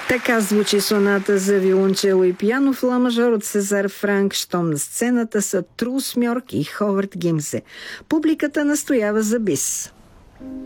Така звучи соната за виолончело и пиано в ла мажор от Сезар Франк, щом на сцената са Трулс Мьорк и Ховард Гимзе. Публиката настоява за бис.